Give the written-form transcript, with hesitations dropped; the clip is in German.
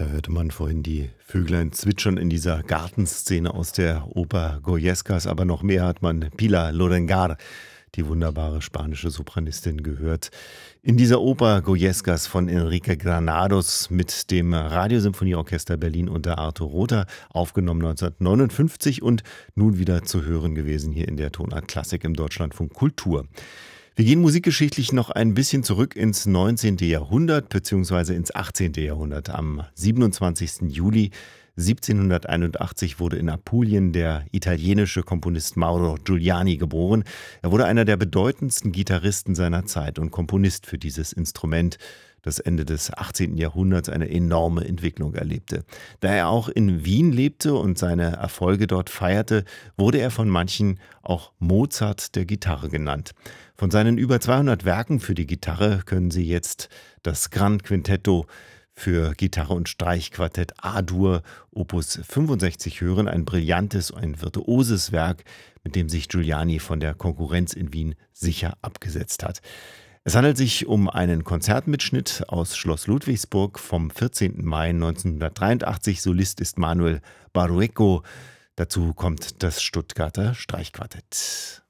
Da hörte man vorhin die Vöglein zwitschern in dieser Gartenszene aus der Oper Goyescas, aber noch mehr hat man Pilar Lorengar, die wunderbare spanische Sopranistin, gehört. In dieser Oper Goyescas von Enrique Granados mit dem Radiosymphonieorchester Berlin unter Arthur Rother, aufgenommen 1959 und nun wieder zu hören gewesen hier in der Tonart Klassik im Deutschlandfunk Kultur. Wir gehen musikgeschichtlich noch ein bisschen zurück ins 19. Jahrhundert bzw. ins 18. Jahrhundert. Am 27. Juli 1781 wurde in Apulien der italienische Komponist Mauro Giuliani geboren. Er wurde einer der bedeutendsten Gitarristen seiner Zeit und Komponist für dieses Instrument, das Ende des 18. Jahrhunderts eine enorme Entwicklung erlebte. Da er auch in Wien lebte und seine Erfolge dort feierte, wurde er von manchen auch Mozart der Gitarre genannt. Von seinen über 200 Werken für die Gitarre können Sie jetzt das Gran Quintetto für Gitarre und Streichquartett A-Dur Opus 65 hören. Ein brillantes, ein virtuoses Werk, mit dem sich Giuliani von der Konkurrenz in Wien sicher abgesetzt hat. Es handelt sich um einen Konzertmitschnitt aus Schloss Ludwigsburg vom 14. Mai 1983. Solist ist Manuel Barrueco. Dazu kommt das Stuttgarter Streichquartett.